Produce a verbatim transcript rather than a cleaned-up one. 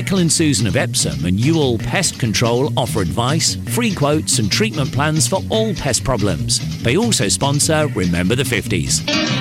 Michael and Susan of Epsom and Ewell Pest Control offer advice, free quotes and treatment plans for all pest problems. They also sponsor Remember the fifties.